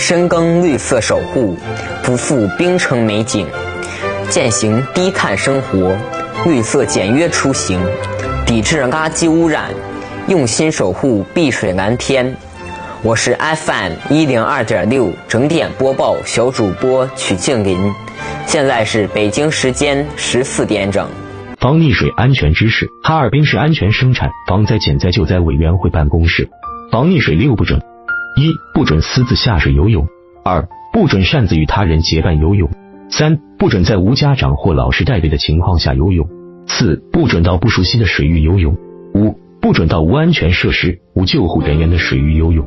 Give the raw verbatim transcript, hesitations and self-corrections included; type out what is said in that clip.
深耕绿色守护，不负冰城美景，践行低碳生活，绿色简约出行，抵制垃圾污染，用心守护碧水蓝天。我是 F M 一零二点六整点播报小主播曲静林，现在是北京时间十四点整。 防溺水安全知识：哈尔滨市安全生产防灾减灾救灾委员会办公室防溺水六不准：一、不准私自下水游泳；二、不准擅自与他人结伴游泳；三、不准在无家长或老师带队的情况下游泳；四、不准到不熟悉的水域游泳；五、不准到无安全设施、无救护人员的水域游泳。